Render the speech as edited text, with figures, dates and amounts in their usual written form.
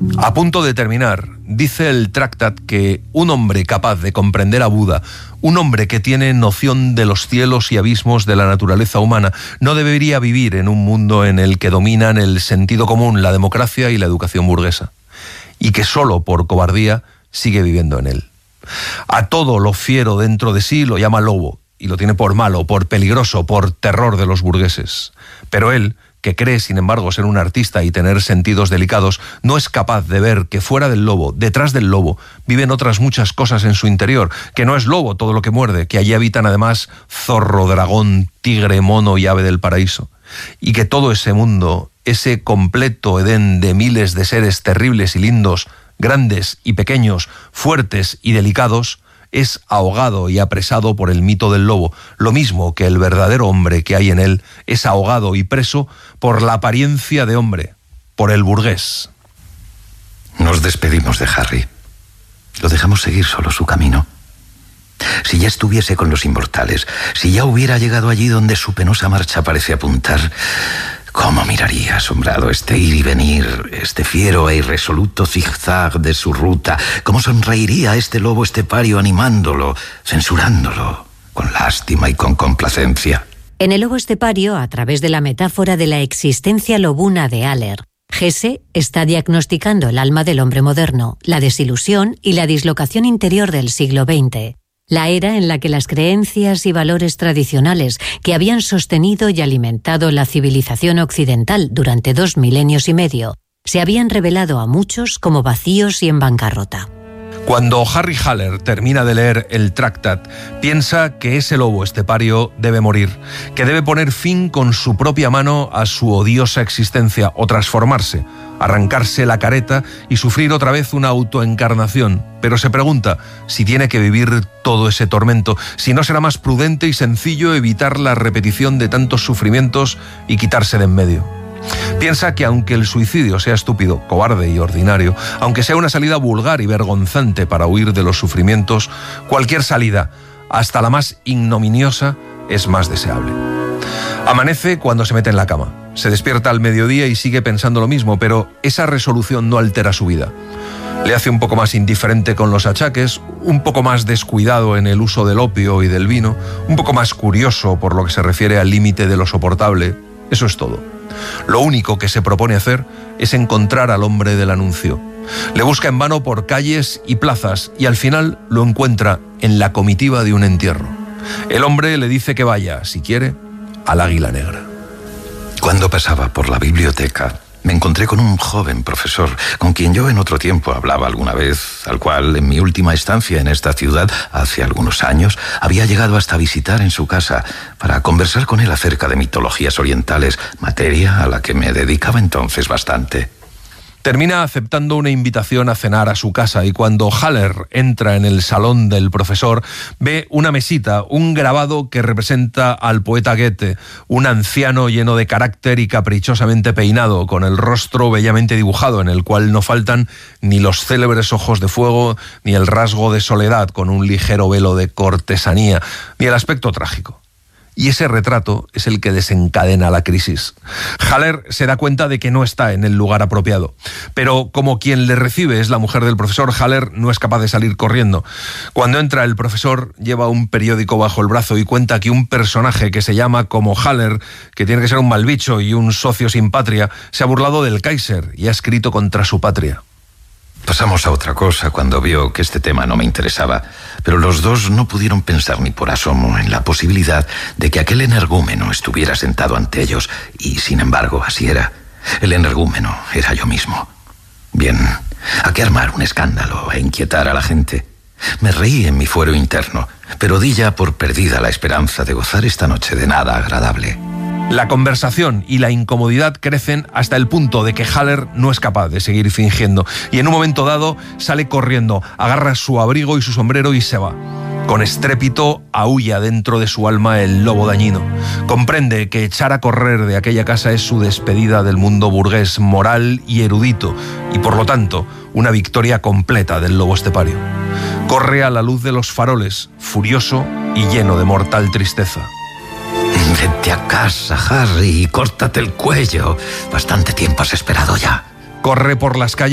A punto de terminar, dice el Traktat que un hombre capaz de comprender a Buda, un hombre que tiene noción de los cielos y abismos de la naturaleza humana, no debería vivir en un mundo en el que dominan el sentido común, la democracia y la educación burguesa, y que solo por cobardía sigue viviendo en él. A todo lo fiero dentro de sí lo llama lobo, y lo tiene por malo, por peligroso, por terror de los burgueses. Pero él, que cree sin embargo ser un artista y tener sentidos delicados, no es capaz de ver que fuera del lobo, detrás del lobo, viven otras muchas cosas en su interior, que no es lobo todo lo que muerde, que allí habitan además zorro, dragón, tigre, mono y ave del paraíso, y que todo ese mundo, ese completo Edén de miles de seres terribles y lindos, grandes y pequeños, fuertes y delicados, es ahogado y apresado por el mito del lobo, lo mismo que el verdadero hombre que hay en él es ahogado y preso por la apariencia de hombre, por el burgués. Nos despedimos de Harry. Lo dejamos seguir solo su camino. Si ya estuviese con los inmortales, si ya hubiera llegado allí donde su penosa marcha parece apuntar, ¿cómo miraría asombrado este ir y venir, este fiero e irresoluto zigzag de su ruta? ¿Cómo sonreiría este lobo estepario animándolo, censurándolo, con lástima y con complacencia? En el lobo estepario, a través de la metáfora de la existencia lobuna de Haller, Hesse está diagnosticando el alma del hombre moderno, la desilusión y la dislocación interior del siglo XX. La era en la que las creencias y valores tradicionales que habían sostenido y alimentado la civilización occidental durante 2 milenios y medio se habían revelado a muchos como vacíos y en bancarrota. Cuando Harry Haller termina de leer el Traktat, piensa que ese lobo estepario debe morir, que debe poner fin con su propia mano a su odiosa existencia o transformarse, arrancarse la careta y sufrir otra vez una autoencarnación. Pero se pregunta si tiene que vivir todo ese tormento, si no será más prudente y sencillo evitar la repetición de tantos sufrimientos y quitarse de en medio. Piensa que aunque el suicidio sea estúpido, cobarde y ordinario, aunque sea una salida vulgar y vergonzante para huir de los sufrimientos, cualquier salida, hasta la más ignominiosa, es más deseable. Amanece cuando se mete en la cama. Se despierta al mediodía y sigue pensando lo mismo, pero esa resolución no altera su vida. Le hace un poco más indiferente con los achaques, un poco más descuidado en el uso del opio y del vino, un poco más curioso por lo que se refiere al límite de lo soportable. Eso es todo. Lo único que se propone hacer es encontrar al hombre del anuncio. Le busca en vano por calles y plazas y al final lo encuentra en la comitiva de un entierro. El hombre le dice que vaya, si quiere, al Águila Negra. Cuando pasaba por la biblioteca, me encontré con un joven profesor con quien yo en otro tiempo hablaba alguna vez, al cual en mi última estancia en esta ciudad, hace algunos años, había llegado hasta visitar en su casa para conversar con él acerca de mitologías orientales, materia a la que me dedicaba entonces bastante. Termina aceptando una invitación a cenar a su casa y cuando Haller entra en el salón del profesor ve una mesita, un grabado que representa al poeta Goethe, un anciano lleno de carácter y caprichosamente peinado, con el rostro bellamente dibujado en el cual no faltan ni los célebres ojos de fuego, ni el rasgo de soledad con un ligero velo de cortesanía, ni el aspecto trágico. Y ese retrato es el que desencadena la crisis. Haller se da cuenta de que no está en el lugar apropiado, pero como quien le recibe es la mujer del profesor, Haller no es capaz de salir corriendo. Cuando entra el profesor lleva un periódico bajo el brazo y cuenta que un personaje que se llama como Haller, que tiene que ser un mal bicho y un socio sin patria, se ha burlado del Kaiser y ha escrito contra su patria. Pasamos a otra cosa cuando vio que este tema no me interesaba, pero los dos no pudieron pensar ni por asomo en la posibilidad de que aquel energúmeno estuviera sentado ante ellos, y sin embargo así era. El energúmeno era yo mismo. Bien, ¿a qué armar un escándalo e inquietar a la gente? Me reí en mi fuero interno, pero di ya por perdida la esperanza de gozar esta noche de nada agradable. La conversación y la incomodidad crecen hasta el punto de que Haller no es capaz de seguir fingiendo y en un momento dado sale corriendo, agarra su abrigo y su sombrero y se va. Con estrépito aúlla dentro de su alma el lobo dañino. Comprende que echar a correr de aquella casa es su despedida del mundo burgués, moral y erudito y por lo tanto una victoria completa del lobo estepario. Corre a la luz de los faroles, furioso y lleno de mortal tristeza. Vete a casa, Harry, y córtate el cuello. Bastante tiempo has esperado ya. Corre por las calles